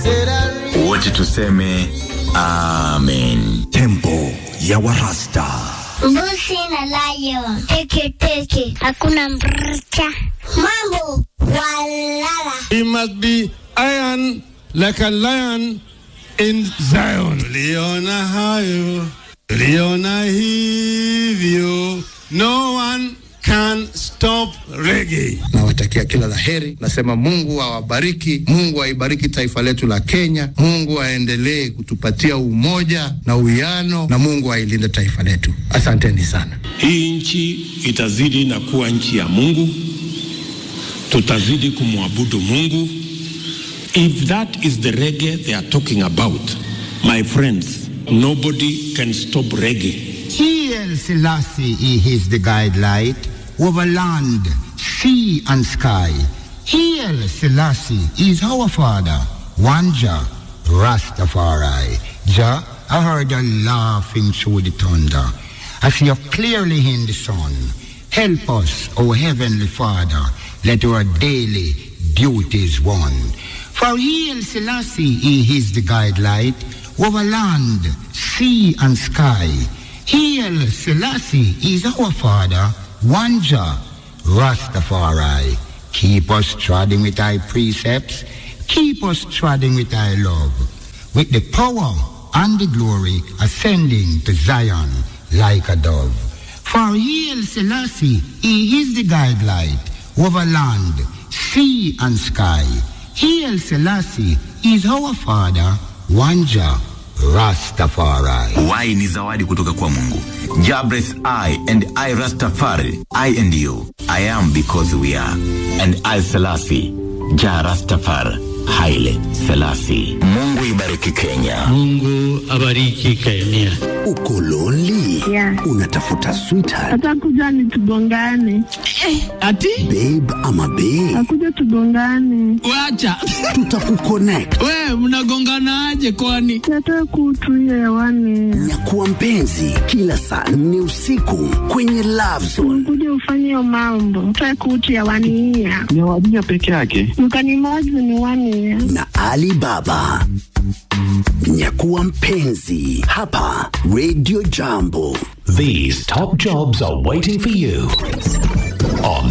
Wote tuseme amen. Tempo ya Warasta. Mbuzi na lion. Teke. Hakuna mrcha. Mambo walala. He must be iron like a lion in Zion. Liona hayo, liona hivyo. No one can stop reggae. Nawatakia kila laheri. Nasema Mungu awabariki, Mungu aibariki taifa letu la Kenya, Mungu aendelee kutupatia umoja na uwiano, na Mungu ailinde taifa letu. Asanteni sana. Hii nchi itazidi na kuwa nchi ya Mungu. Tutazidi kumwabudu Mungu. If that is the reggae they are talking about, my friends, nobody can stop reggae. Hail Selassie, he is the guidelight over land, sea and sky. Hail Selassie is our father, one Jah, Rastafari. Jah, I heard you laughing through the thunder. I see you clearly in the sun. Help us, O Heavenly Father, let our daily duties won. For Hail Selassie, he is the guidelight over land, sea and sky. Hail Selassie is our father, one Jah, Rastafari. Keep us treading with thy precepts, keep us treading with thy love, with the power and the glory ascending to Zion like a dove. For Hail Selassie, he is the guidelight over land, sea and sky. Hail Selassie is our father, one Jah, Rastafari. Why ni zawadi kutoka kwa Mungu. Jabres I and I Rastafari, I and you. I am because we are. And I Selassie, Jah Rastafari, Haile Selassie. Mungu ibariki Kenya. Mungu abariki Kenya. Uko lonely? Yeah. Unatafuta sweetheart? Atakuja ni tugongane. Ati? Babe ama babe? Akuja tugongane. Wacha. Tutakuconnect. We, mnagongana aje kwani? Nataka kutuia hewani. Nyakuwa mpenzi kila saa 4 usiku kwenye Love Zone. Kuja ufanye hiyo mambo. Nataka kutia hewani. Ni wajia peke yake. Mkanimoji ni wani. Na Alibaba. Nyakuwa mpenzi hapa Radio Jambo. These top jobs are waiting for you on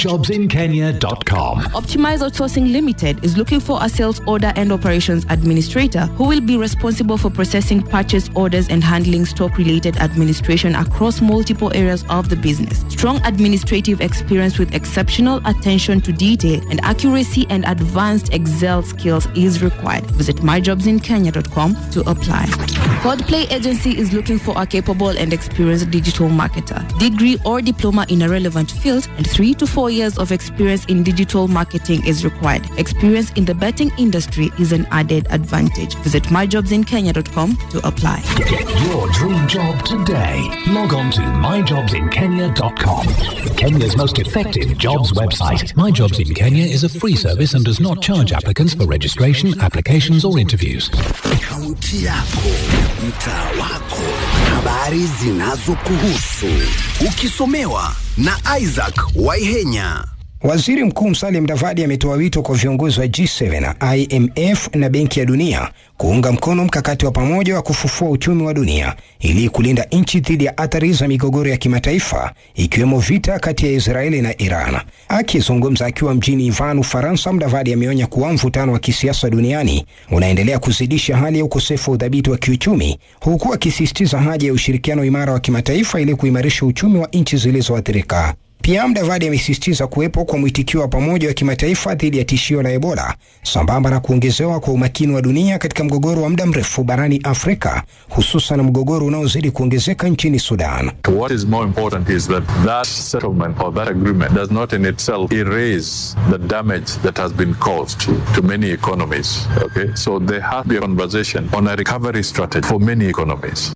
myjobsinkenya.com. Optimize Outsourcing Limited is looking for a sales order and operations administrator who will be responsible for processing purchase orders and handling stock-related administration across multiple areas of the business. Strong administrative experience with exceptional attention to detail and accuracy and advanced Excel skills is required. Visit myjobsinkenya.com to apply. Codplay Agency is looking for a capable and experienced digital marketer, degree or diploma in a relevant field, and 3 to 4 years of experience in digital marketing is required. Experience in the betting industry is an added advantage. Visit myjobsinkenya.com to apply. Get your dream job today. Log on to myjobsinkenya.com. Kenya's most effective jobs website. My Jobs in Kenya is a free service and does not charge applicants for registration, applications or interviews. Kaunti yako, mtaa wako, habari zinazokuhusu. Ukisomewa na Isaac Waihenya. Waziri Mkuu Musalia Mudavadi ametoa wito kwa viongozi wa G7 na IMF na Benki ya Dunia kuunga mkono mkakati wa pamoja wa kufufua uchumi wa dunia ili kulinda nchi dhidi ya athari za migogoro ya kimataifa ikiwemo vita kati ya Israeli na Iran. Akizungumza akiwa mjini Ivan, Ufaransa, Mudavadi ameonya kuwa mvutano wa kisiasa duniani unaendelea kuzidisha hali ya ukosefu wa udhabiti wa kiuchumi, huku akisisitiza haja ya ushirikiano imara wa kimataifa ili kuimarisha uchumi wa nchi zilizoathirika. Pia Mudavadi amesisitiza kuwepo kwa mwitikio wa pamoja wa kimataifa dhidi ya tishio la Ebola, sambamba na kuongezewa kwa umakini wa dunia katika mgogoro wa muda mrefu barani Afrika, hususan mgogoro unaozidi kuongezeka nchini Sudan. What is more important is that settlement or that agreement does not in itself erase the damage that has been caused to many economies. Okay, so there has to be a conversation on a recovery strategy for many economies.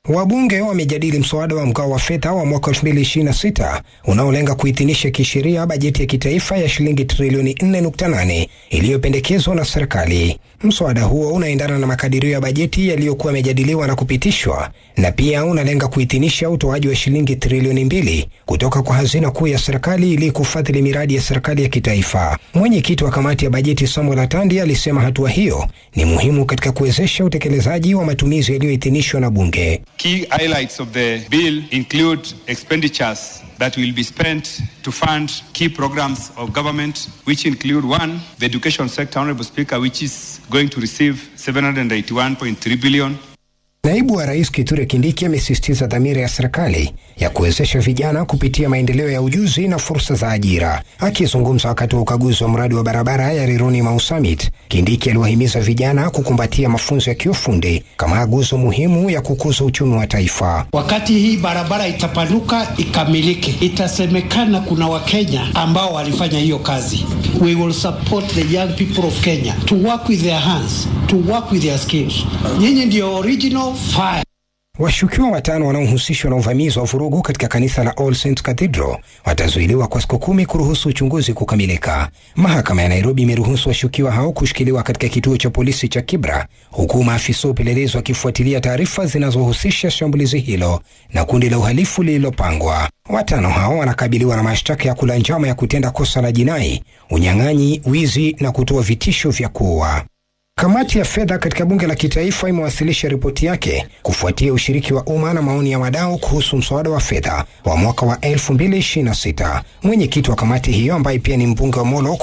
Wabunge wamejadili mswada wa mgao wa fedha wa mwaka 2026 unaolenga kuidhinisha kisheria bajeti ya kitaifa ya shilingi trilioni 4.8 iliyopendekezwa na serikali. Mswada huo unaendana na makadirio ya bajeti yaliyokuwa yamejadiliwa na kupitishwa, na pia unalenga kuidhinisha utoaji wa shilingi trilioni 2 kutoka kwa hazina kuu ya serikali ili kufadhili miradi ya serikali ya kitaifa. Mwenyekiti wa kamati ya bajeti Samuel Atandi alisema hatua hiyo ni muhimu katika kuwezesha utekelezaji wa matumizi yaliyoidhinishwa na bunge. Key highlights of the bill include expenditures that will be spent to fund key programs of government, which include one, the education sector, Honorable Speaker, which is going to receive 781.3 billion. Naibu wa Rais Kithure Kindiki amesisitiza dhamira ya serikali ya kuwezesha vijana kupitia maendeleo ya ujuzi na fursa za ajira. Akizungumza wakati wa ukaguzi wa mradi wa barabara ya Rironi Mau Summit, Kindiki aliwahimiza vijana kukumbatia mafunzo ya kiufundi kama nguzo muhimu ya kukuza uchumi wa taifa. Wakati hii barabara itapanuka ikamilike, itasemekana kuna Wakenya ambao walifanya hiyo kazi. We will support the young people of Kenya to work with their hands, to work with their skills. Nyinyi ndio original fire. Washukiwa 5 wanaohusishwa na uvamizi wa vurugu katika kanisa la All Saints Cathedral watazuiliwa kwa siku 10 kuruhusu uchunguzi kukamilika. Mahakama ya Nairobi imeruhusu washukiwa hao kushikiliwa katika kituo cha polisi cha Kibra, huku maafisa upelelezi wakifuatilia taarifa zinazohusisha shambulizi hilo na kundi la uhalifu lililopangwa. 5 hao wanakabiliwa na mashtaka ya kula njama ya kutenda kosa la jinai, unyang'anyi, wizi na kutoa vitisho vya kuua. Kamati ya fedha katika bunge la kitaifa imewasilisha ripoti yake kufuatia ushiriki wa umma na maoni ya wadau kuhusu mswada wa fedha wa mwaka wa 2026. Mwenyekiti wa kamati hiyo ambaye pia ni mbunge wa Molo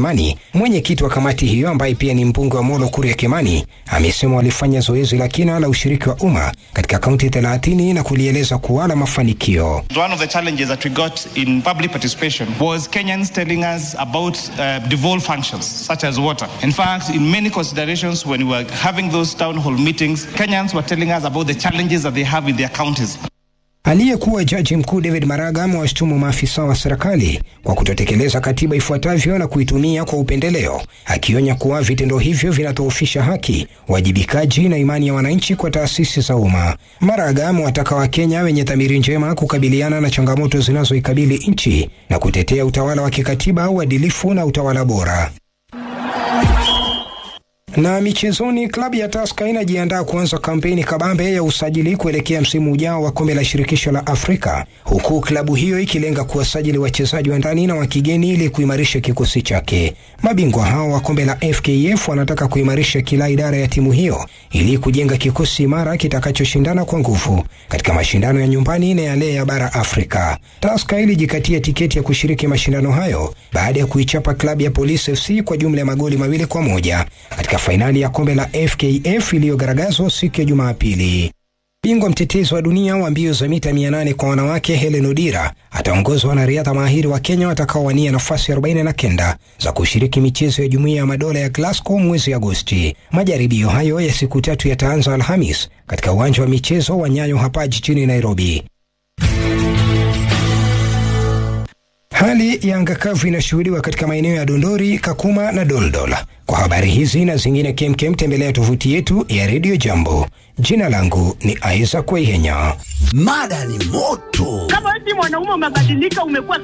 Kuria Kimani amesema walifanya zoezi la kina la ushiriki wa umma katika kaunti 30 na kulieleza kuwa na mafanikio. One of the challenges that we got in public participation was Kenyans telling us about devolved functions such as water. In fact, in many considerations when we were having those town hall meetings, Kenyans were telling us about the challenges that they have in their counties. Aliyekuwa jaji mkuu David Maraga amewashtumu maafisa wa serikali kwa kutotekeleza katiba ifuatavyo na kuitumia kwa upendeleo, akionya kuwa vitendo hivyo vinadhoofisha haki, wajibikaji na imani ya wananchi kwa taasisi za umma. Maraga amewataka Wakenya wenye dhamiri njema kukabiliana na changamoto zinazoikabili nchi na kutetea utawala wa kikatiba, uadilifu na utawala bora. Na michezoni, klabu ya Tusker inajiandaa kuanza kampeni kabambe ya usajili kuelekea msimu ujao wa kombe la shirikisho la Afrika, huku klabu hiyo ikilenga kuwasajili wachezaji wa ndani na wa kigeni ili kuimarisha kikosi chake. Mabingwa hao wa kombe la FKF wanataka kuimarisha kila idara ya timu hiyo ili kujenga kikosi imara kitakachoshindana kwa nguvu katika mashindano ya nyumbani na yale ya bara Afrika. Tusker ilijikatia tiketi ya kushiriki mashindano hayo baada ya kuichapa klabu ya Police FC kwa jumla ya magoli 2-1 katika fainali ya kombe la FKF iliyogaragazwa siku ya Jumapili. Bingwa mtetezi wa dunia wa mbio za mita 800 kwa wanawake Hellen Odira ataongozwa na riadha mahiri wa Kenya watakaowania nafasi 49 za kushiriki michezo ya Jumuiya ya Madola ya Glasgow mwezi Agosti. Majaribio hayo ya siku 3 yataanza Alhamis katika uwanja wa michezo wa Nyayo hapa jijini Nairobi. Hali ya anga kavu inashuhudiwa katika maeneo ya Dondori, Kakuma na Doldol. Kwa habari hizi na zingine kemkem, tembelea tovuti yetu ya Radio Jambo. Jina langu ni Isaac Waihenya. Mada ni moto. Kama eti mwanaume umebadilika, umekuwa